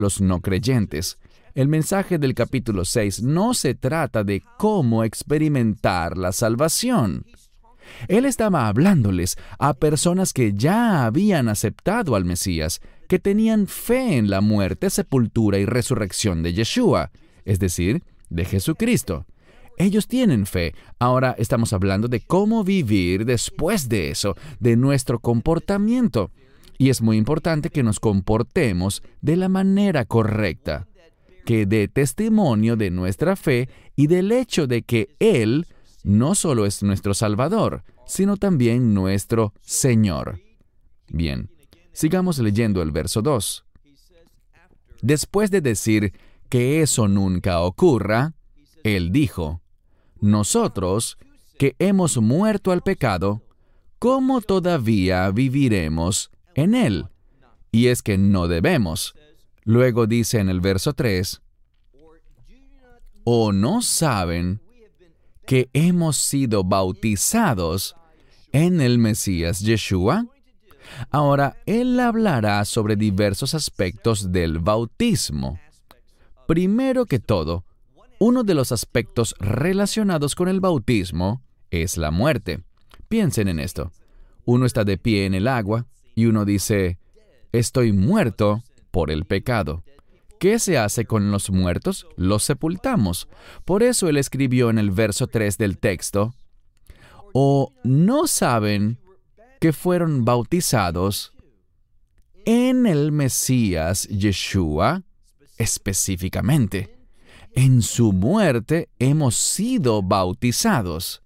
los no creyentes. El mensaje del capítulo 6 no se trata de cómo experimentar la salvación. Él estaba hablándoles a personas que ya habían aceptado al Mesías, que tenían fe en la muerte, sepultura y resurrección de Yeshua, es decir, de Jesucristo. Ellos tienen fe. Ahora estamos hablando de cómo vivir después de eso, de nuestro comportamiento. Y es muy importante que nos comportemos de la manera correcta, que dé testimonio de nuestra fe y del hecho de que Él no solo es nuestro Salvador, sino también nuestro Señor. Bien, sigamos leyendo el verso 2. Después de decir que eso nunca ocurra, Él dijo, nosotros, que hemos muerto al pecado, ¿cómo todavía viviremos en él? Y es que no debemos. Luego dice en el verso 3, ¿o no saben que hemos sido bautizados en el Mesías Yeshua? Ahora, Él hablará sobre diversos aspectos del bautismo. Primero que todo, uno de los aspectos relacionados con el bautismo es la muerte. Piensen en esto. Uno está de pie en el agua y uno dice, estoy muerto por el pecado. ¿Qué se hace con los muertos? Los sepultamos. Por eso Él escribió en el verso 3 del texto, ¿o no saben que fueron bautizados en el Mesías Yeshua? Específicamente, en su muerte hemos sido bautizados.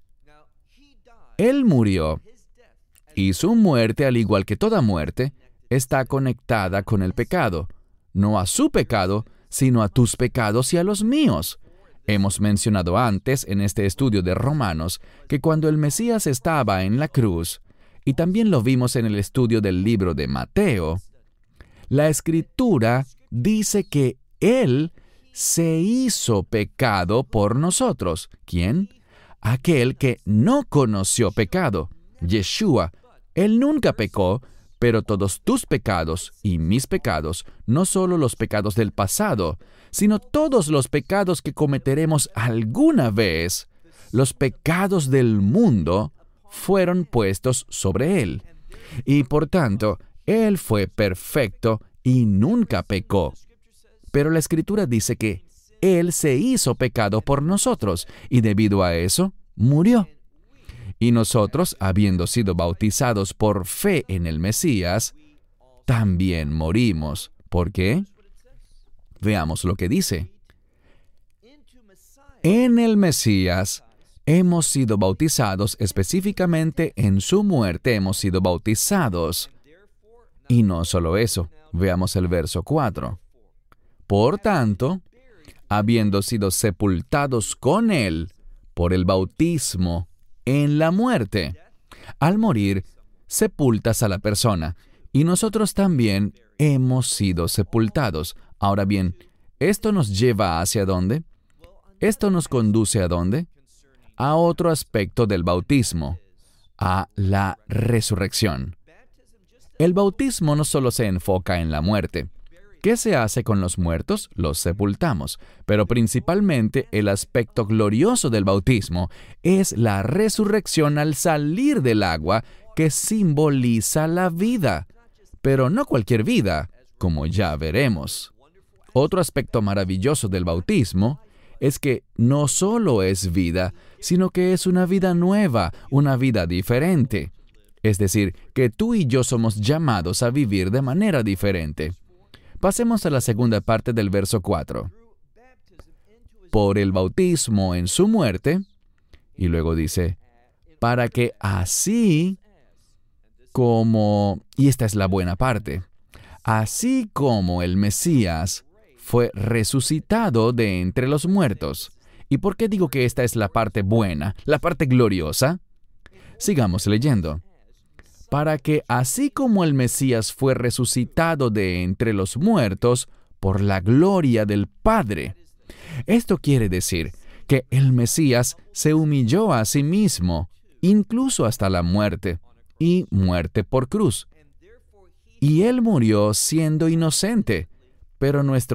Él murió, y su muerte, al igual que toda muerte, está conectada con el pecado. No a su pecado, sino a tus pecados y a los míos. Hemos mencionado antes, en este estudio de Romanos, que cuando el Mesías estaba en la cruz, y también lo vimos en el estudio del libro de Mateo, la Escritura dice que Él se hizo pecado por nosotros. ¿Quién? Aquel que no conoció pecado, Yeshua. Él nunca pecó, pero todos tus pecados y mis pecados, no solo los pecados del pasado, sino todos los pecados que cometeremos alguna vez, los pecados del mundo, fueron puestos sobre Él. Y por tanto, Él fue perfecto y nunca pecó. Pero la Escritura dice que Él se hizo pecado por nosotros, y debido a eso, murió. Y nosotros, habiendo sido bautizados por fe en el Mesías, también morimos. ¿Por qué? Veamos lo que dice. En el Mesías hemos sido bautizados, específicamente en su muerte hemos sido bautizados. Y no solo eso, veamos el verso 4. Por tanto, habiendo sido sepultados con Él por el bautismo en la muerte. Al morir, sepultas a la persona, y nosotros también hemos sido sepultados. Ahora bien, ¿esto nos lleva hacia dónde? ¿Esto nos conduce a dónde? A otro aspecto del bautismo, a la resurrección. El bautismo no solo se enfoca en la muerte. ¿Qué se hace con los muertos? Los sepultamos. Pero principalmente el aspecto glorioso del bautismo es la resurrección al salir del agua, que simboliza la vida. Pero no cualquier vida, como ya veremos. Otro aspecto maravilloso del bautismo es que no solo es vida, sino que es una vida nueva, una vida diferente. Es decir, que tú y yo somos llamados a vivir de manera diferente. Pasemos a la segunda parte del verso 4. Por el bautismo en su muerte, y luego dice, para que así como, y esta es la buena parte, así como el Mesías fue resucitado de entre los muertos. ¿Y por qué digo que esta es la parte buena, la parte gloriosa? Sigamos leyendo. Para que así como el Mesías fue resucitado de entre los muertos por la gloria del Padre. Esto quiere decir que el Mesías se humilló a sí mismo, incluso hasta la muerte, y muerte por cruz. Y Él murió siendo inocente, pero nuestro